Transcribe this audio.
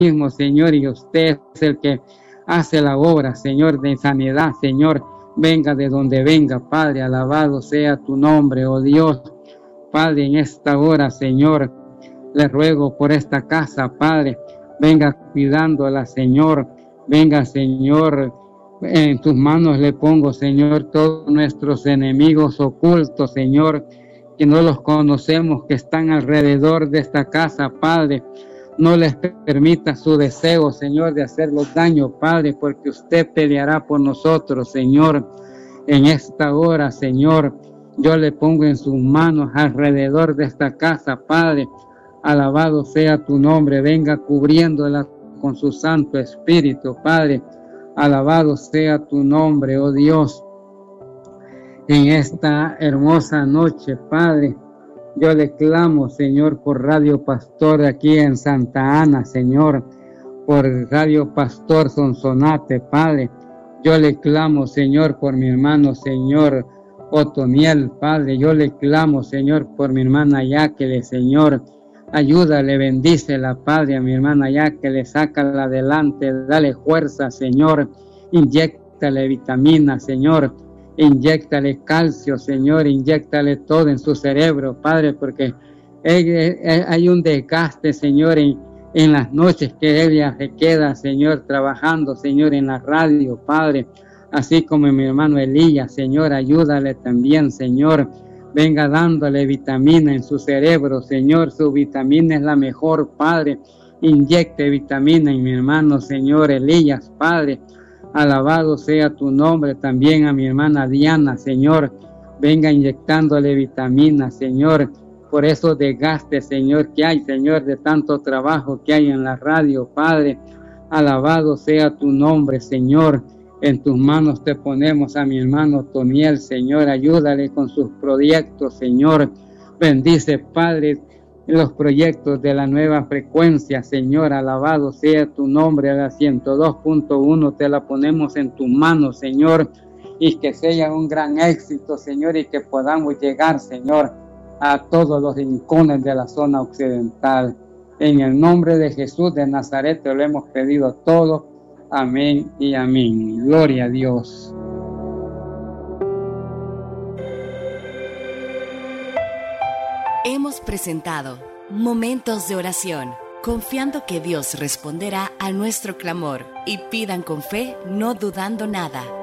mismo, Señor, y usted es el que hace la obra, Señor, de sanidad, Señor. Venga de donde venga, Padre, alabado sea tu nombre, oh Dios. Padre, en esta hora, Señor, le ruego por esta casa, Padre, venga cuidándola, Señor. Venga, Señor, en tus manos le pongo, Señor, todos nuestros enemigos ocultos, Señor, que no los conocemos, que están alrededor de esta casa, Padre. No les permita su deseo, Señor, de hacerlos daño, Padre, porque usted peleará por nosotros, Señor. En esta hora, Señor, yo le pongo en sus manos alrededor de esta casa, Padre. Alabado sea tu nombre, venga cubriéndola con su Santo Espíritu, Padre. Alabado sea tu nombre, oh Dios. En esta hermosa noche, Padre, yo le clamo, Señor, por Radio Pastor aquí en Santa Ana, Señor, por Radio Pastor Sonsonate, Padre. Yo le clamo, Señor, por mi hermano, Señor, Otoniel, Padre. Yo le clamo, Señor, por mi hermana Yaquele, Señor. Ayúdale, bendícela, Padre, a mi hermana Yaquele, sácala adelante, dale fuerza, Señor. Inyéctale vitamina, Señor. Inyéctale calcio, Señor, inyéctale todo en su cerebro, Padre, porque hay un desgaste, Señor, en las noches que ella se queda, Señor, trabajando, Señor, en la radio, Padre, así como mi hermano Elías, Señor, ayúdale también, Señor, venga dándole vitamina en su cerebro, Señor, su vitamina es la mejor, Padre, inyecte vitamina en mi hermano, Señor, Elías, Padre. Alabado sea tu nombre también a mi hermana Diana, Señor. Venga inyectándole vitaminas, Señor, por esos desgastes, Señor, que hay, Señor, de tanto trabajo que hay en la radio, Padre. Alabado sea tu nombre, Señor. En tus manos te ponemos a mi hermano Toniel, Señor. Ayúdale con sus proyectos, Señor. Bendice, Padre, los proyectos de la nueva frecuencia, Señor, alabado sea tu nombre, a la 102.1 te la ponemos en tus manos, Señor, y que sea un gran éxito, Señor, y que podamos llegar, Señor, a todos los rincones de la zona occidental. En el nombre de Jesús de Nazaret te lo hemos pedido todo. Amén y amén. Gloria a Dios. Hemos presentado Momentos de Oración, confiando que Dios responderá a nuestro clamor, y pidan con fe, no dudando nada.